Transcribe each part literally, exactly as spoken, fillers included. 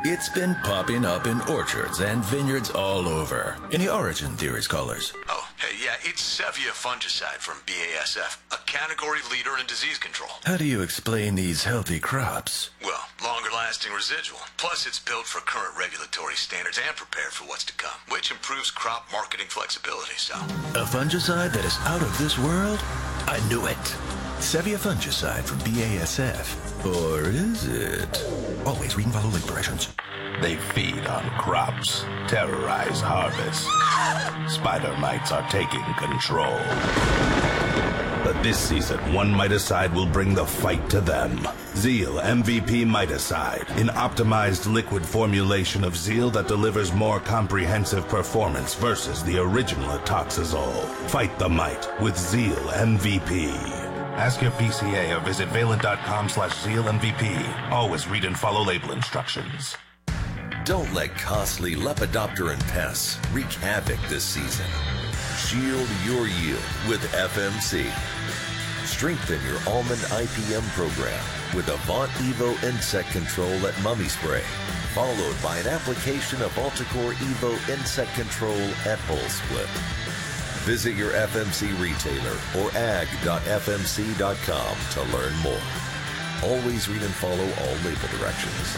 It's been popping up in orchards and vineyards all over, in the Origin Theories colors. Oh, hey, yeah, it's Sevia fungicide from B A S F, a category leader in disease control. How do you explain these healthy crops? Well, longer-lasting residual. Plus, it's built for current regulatory standards and prepared for what's to come, which improves crop marketing flexibility, so... A fungicide that is out of this world? I knew it. Sevia fungicide from B A S F. Or is it? Always read and follow label directions. They feed on crops, terrorize harvests. Spider mites are taking control. But this season, one miticide will bring the fight to them. Zeal M V P Miticide, an optimized liquid formulation of Zeal that delivers more comprehensive performance versus the original Atoxazole. Fight the mite with Zeal M V P. Ask your P C A or visit valent.com slash Zeal M V P. Always read and follow label instructions. Don't let costly lepidopteran pests wreak havoc this season. Shield your yield with F M C. Strengthen your almond I P M program with Avant Evo Insect Control at Mummy Spray, followed by an application of Alticore Evo Insect Control at Hull Split. Visit your F M C retailer or ag dot f m c dot com to learn more. Always read and follow all label directions.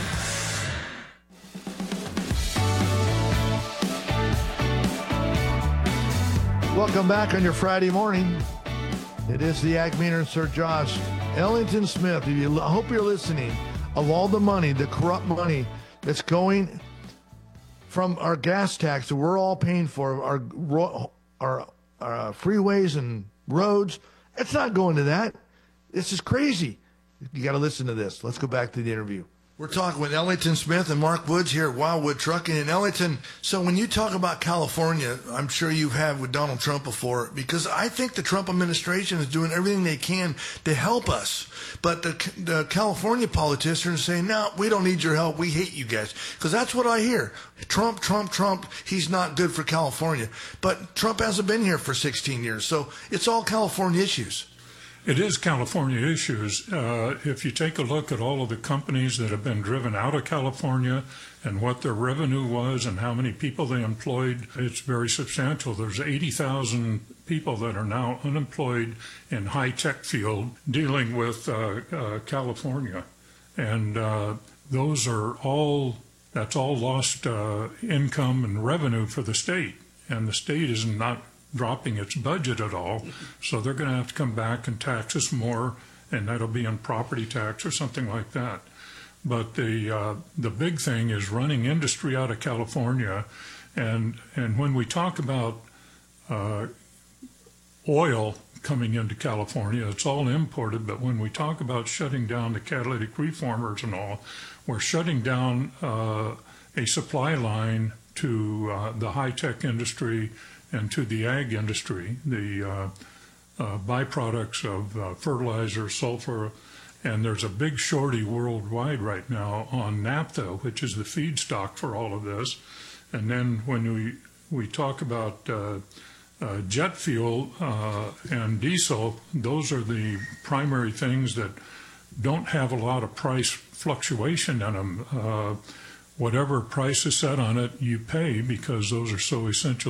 Welcome back on your Friday morning. It is the Ag Meter and Sir Josh. Ellington Smith, you, I hope you're listening. Of all the money, the corrupt money that's going from our gas tax that we're all paying for, our our, our freeways and roads, it's not going to that. This is crazy. You got to listen to this. Let's go back to the interview. We're talking with Ellington Smith and Mark Woods here at Wildwood Trucking. And Ellington, so when you talk about California, I'm sure you've had with Donald Trump before, because I think the Trump administration is doing everything they can to help us. But the, the California politicians are saying, no, we don't need your help. We hate you guys. Because that's what I hear. Trump, Trump, Trump, he's not good for California. But Trump hasn't been here for sixteen years. So it's all California issues. It is California issues. Uh, if you take a look at all of the companies that have been driven out of California and what their revenue was and how many people they employed, it's very substantial. There's eighty thousand people that are now unemployed in high-tech field dealing with uh, uh, California. And uh, those are all, that's all lost uh, income and revenue for the state. And the state is not dropping its budget at all, so they're going to have to come back and tax us more, and that'll be on property tax or something like that. But the uh, the big thing is running industry out of California, and and when we talk about uh, oil coming into California, it's all imported, but when we talk about shutting down the catalytic reformers and all, we're shutting down uh, a supply line to uh, the high-tech industry and to the ag industry, the uh, uh, byproducts of uh, fertilizer, sulfur, and there's a big shortage worldwide right now on naphtha, which is the feedstock for all of this. And then when we we talk about uh, uh, jet fuel uh, and diesel, those are the primary things that don't have a lot of price fluctuation in them. Uh, whatever price is set on it, you pay because those are so essential